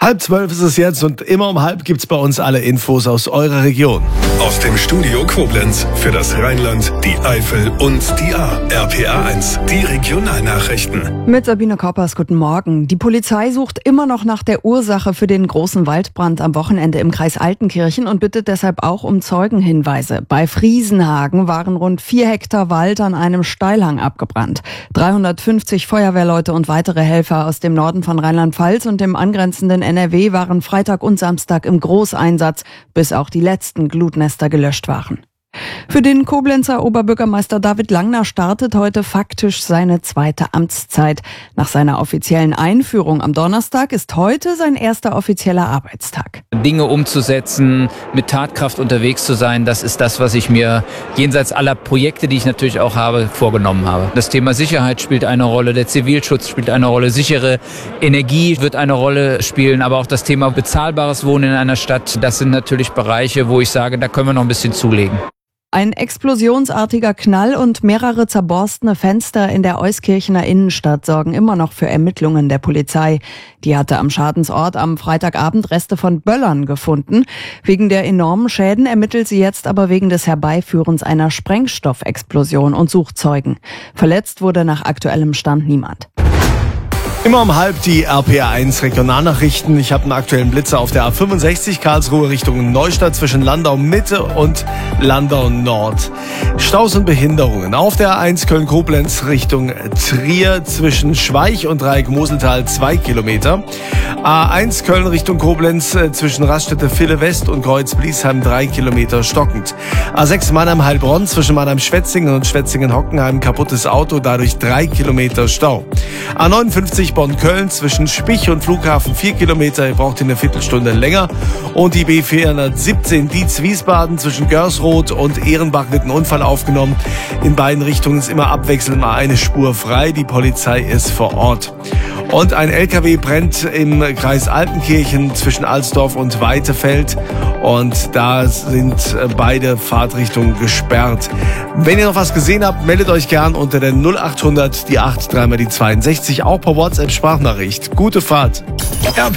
11:30 ist es jetzt und immer um halb gibt's bei uns alle Infos aus eurer Region. Aus dem Studio Koblenz für das Rheinland, die Eifel und die Ahr. RPA 1, die Regionalnachrichten. Mit Sabine Koppers, guten Morgen. Die Polizei sucht immer noch nach der Ursache für den großen Waldbrand am Wochenende im Kreis Altenkirchen und bittet deshalb auch um Zeugenhinweise. Bei Friesenhagen waren rund 4 Hektar Wald an einem Steilhang abgebrannt. 350 Feuerwehrleute und weitere Helfer aus dem Norden von Rheinland-Pfalz und dem angrenzenden NRW waren Freitag und Samstag im Großeinsatz, bis auch die letzten Glutnester gelöscht waren. Für den Koblenzer Oberbürgermeister David Langner startet heute faktisch seine zweite Amtszeit. Nach seiner offiziellen Einführung am Donnerstag ist heute sein erster offizieller Arbeitstag. Dinge umzusetzen, mit Tatkraft unterwegs zu sein, das ist das, was ich mir jenseits aller Projekte, die ich natürlich auch habe, vorgenommen habe. Das Thema Sicherheit spielt eine Rolle, der Zivilschutz spielt eine Rolle, sichere Energie wird eine Rolle spielen, aber auch das Thema bezahlbares Wohnen in einer Stadt, das sind natürlich Bereiche, wo ich sage, da können wir noch ein bisschen zulegen. Ein explosionsartiger Knall und mehrere zerborstene Fenster in der Euskirchener Innenstadt sorgen immer noch für Ermittlungen der Polizei. Die hatte am Schadensort am Freitagabend Reste von Böllern gefunden. Wegen der enormen Schäden ermittelt sie jetzt aber wegen des Herbeiführens einer Sprengstoffexplosion und sucht Zeugen. Verletzt wurde nach aktuellem Stand niemand. Immer um halb die RPA 1 Regionalnachrichten. Ich habe einen aktuellen Blitzer auf der A65 Karlsruhe Richtung Neustadt zwischen Landau Mitte und Landau Nord. Staus und Behinderungen auf der A1 Köln-Koblenz Richtung Trier zwischen Schweich und Dreieck-Moseltal 2 Kilometer. A1 Köln Richtung Koblenz zwischen Raststätte-Ville West und Kreuz-Bliesheim 3 Kilometer stockend. A6 Mannheim-Heilbronn zwischen Mannheim-Schwetzingen und Schwetzingen-Hockenheim kaputtes Auto, dadurch 3 Kilometer Stau. A59 Bonn-Köln zwischen Spich und Flughafen 4 Kilometer, ihr braucht eine Viertelstunde länger. Und die B417 Dietz-Wiesbaden zwischen Görsroth und Ehrenbach wird ein Unfall aufgenommen. In beiden Richtungen ist immer abwechselnd mal eine Spur frei, die Polizei ist vor Ort. Und ein LKW brennt im Kreis Altenkirchen zwischen Alsdorf und Weitefeld. Und da sind beide Fahrtrichtungen gesperrt. Wenn ihr noch was gesehen habt, meldet euch gern unter der 0800 die 8 3 mal die 62, auch per WhatsApp Sprachnachricht. Gute Fahrt.